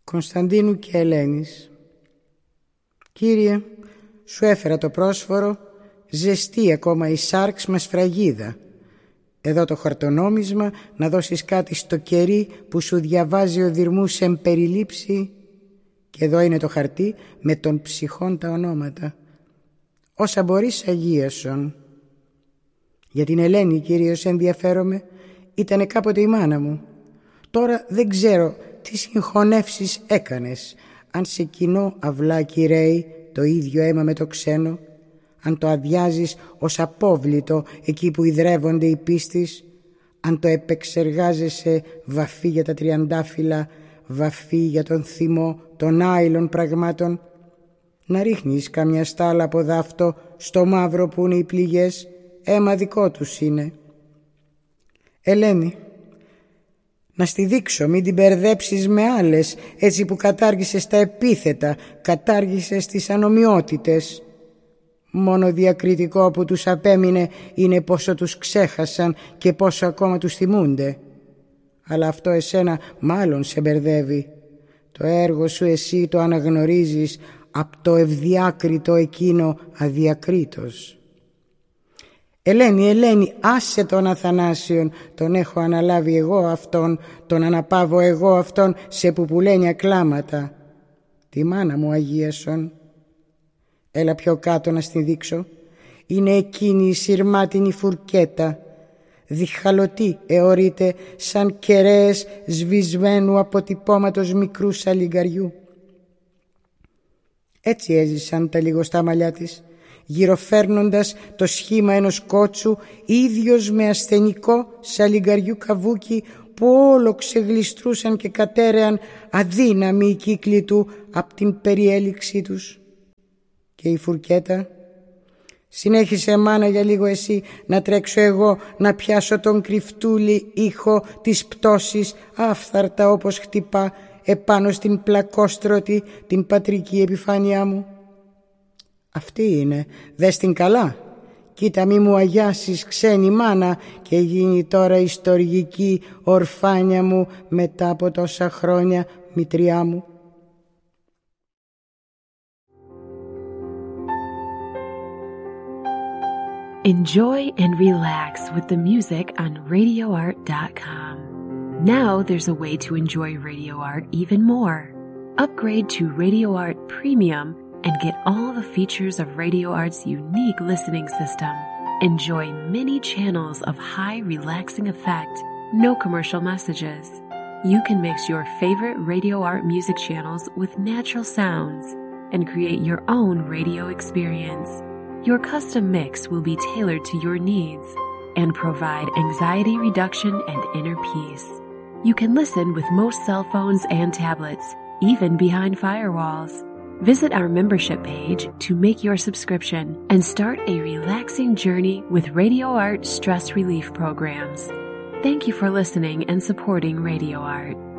Κωνσταντίνου και Ελένης. Κύριε, σου έφερα το πρόσφορο, ζεστή ακόμα η σάρξ με σφραγίδα. Εδώ το χαρτονόμισμα, να δώσεις κάτι στο κερί που σου διαβάζει ο Δυρμούς εμπεριλήψη. Και εδώ είναι το χαρτί με των ψυχών τα ονόματα. Όσα μπορείς αγίασον. Για την Ελένη κυρίως ενδιαφέρομαι, ήτανε κάποτε η μάνα μου. Τώρα δεν ξέρω τι συγχωνεύσεις έκανες, αν σε κοινό αυλάκι ρέει το ίδιο αίμα με το ξένο, αν το αδειάζεις ως απόβλητο εκεί που ιδρεύονται οι πίστεις, αν το επεξεργάζεσαι βαφή για τα τριαντάφυλλα, βαφή για τον θυμό των άειλων πραγμάτων, να ρίχνεις καμιά στάλα από δάφτο στο μαύρο που είναι οι πληγές, αίμα δικό τους είναι. Ελένη, να στη δείξω, μην την μπερδέψεις με άλλες, έτσι που κατάργησες τα επίθετα, κατάργησες τις ανομοιότητες. Μόνο διακριτικό που τους απέμεινε είναι πόσο τους ξέχασαν και πόσο ακόμα τους θυμούνται. Αλλά αυτό εσένα μάλλον σε μπερδεύει. Το έργο σου εσύ το αναγνωρίζεις απ' το ευδιάκριτο εκείνο αδιακρίτως. Ελένη, άσε τον Αθανάσιον, τον έχω αναλάβει εγώ αυτόν, τον αναπαύω εγώ αυτόν σε πουπουλένια κλάματα. Τη μάνα μου αγίασον. Έλα πιο κάτω να στη δείξω. Είναι εκείνη η σειρμάτινη φουρκέτα. Διχαλωτή εωρείται σαν κεραίες σβησμένου αποτυπώματος μικρού σαλιγκαριού. Έτσι έζησαν τα λιγοστά μαλλιά της, γυροφέρνοντας το σχήμα ενός κότσου, ίδιος με ασθενικό σαλιγκαριού καβούκι που όλο ξεγλιστρούσαν και κατέρεαν αδύναμοι οι κύκλοι του απ' την περιέλιξή τους. Και η φουρκέτα, συνέχισε μάνα για λίγο εσύ, να τρέξω εγώ να πιάσω τον κρυφτούλη ήχο της πτώσης άφθαρτα όπως χτυπά επάνω στην πλακόστρωτη την πατρική επιφάνειά μου. Αυτή είναι, δες την καλά. Κοίτα μη μου αγιάσεις ξένη μάνα και γίνει τώρα η στοργική ορφάνια μου μετά από τόσα χρόνια μητριά μου. Enjoy and relax with the music on RadioArt.com. Now there's a way to enjoy Radio Art even more. Upgrade to Radio Art Premium and get all the features of Radio Art's unique listening system. Enjoy many channels of high relaxing effect, no commercial messages. You can mix your favorite Radio Art music channels with natural sounds and create your own radio experience. Your custom mix will be tailored to your needs and provide anxiety reduction and inner peace. You can listen with most cell phones and tablets, even behind firewalls. Visit our membership page to make your subscription and start a relaxing journey with Radio Art stress relief programs. Thank you for listening and supporting Radio Art.